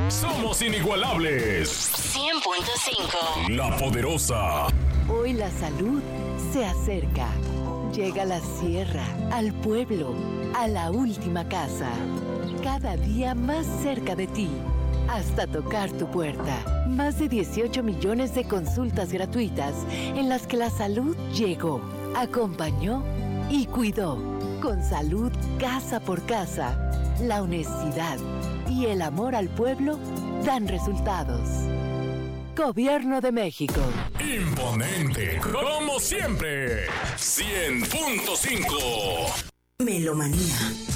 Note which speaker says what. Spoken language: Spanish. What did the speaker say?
Speaker 1: Somos inigualables.
Speaker 2: 100.5.
Speaker 1: La Poderosa.
Speaker 3: Hoy la salud se acerca. Llega a la sierra, al pueblo, a la última casa. Cada día más cerca de ti, hasta tocar tu puerta. Más de 18 millones de consultas gratuitas en las que la salud llegó, acompañó y cuidó. Con salud casa por casa, la honestidad y el amor al pueblo dan resultados. Gobierno de México.
Speaker 1: Imponente, como siempre. 100.5.
Speaker 2: Melomanía.